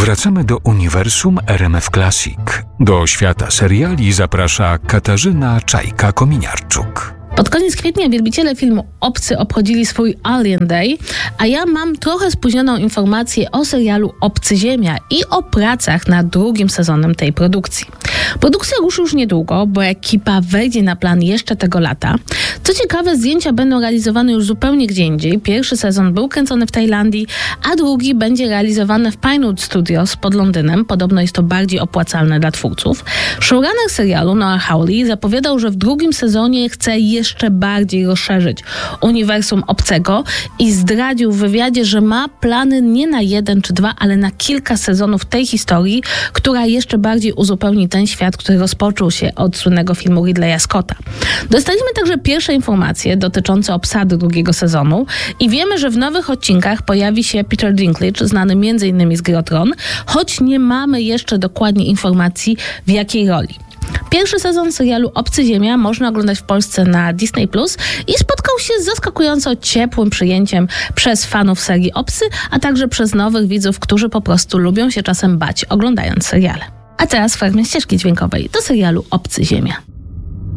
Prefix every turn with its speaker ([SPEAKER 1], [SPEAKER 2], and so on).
[SPEAKER 1] Wracamy do uniwersum RMF Classic. Do świata seriali zaprasza Katarzyna Czajka-Kominiarczuk.
[SPEAKER 2] Pod koniec kwietnia wielbiciele filmu Obcy obchodzili swój Alien Day, a ja mam trochę spóźnioną informację o serialu Obcy Ziemia i o pracach nad drugim sezonem tej produkcji. Produkcja ruszy już niedługo, bo ekipa wejdzie na plan jeszcze tego lata. Co ciekawe, zdjęcia będą realizowane już zupełnie gdzie indziej. Pierwszy sezon był kręcony w Tajlandii, a drugi będzie realizowany w Pinewood Studios pod Londynem. Podobno jest to bardziej opłacalne dla twórców. Showrunner serialu Noah Hawley zapowiadał, że w drugim sezonie chce jeszcze bardziej rozszerzyć uniwersum Obcego i zdradził w wywiadzie, że ma plany nie na 1 czy 2, ale na kilka sezonów tej historii, która jeszcze bardziej uzupełni ten świat, który rozpoczął się od słynnego filmu Ridleya Scotta. Dostaliśmy także pierwsze informacje dotyczące obsady drugiego sezonu i wiemy, że w nowych odcinkach pojawi się Peter Dinklage, znany m.in. z Gry o Tron, choć nie mamy jeszcze dokładnie informacji, w jakiej roli. Pierwszy sezon serialu Obcy Ziemia można oglądać w Polsce na Disney Plus i spotkał się z zaskakująco ciepłym przyjęciem przez fanów serii Obcy, a także przez nowych widzów, którzy po prostu lubią się czasem bać, oglądając seriale. A teraz fragment ścieżki dźwiękowej do serialu Obcy Ziemia.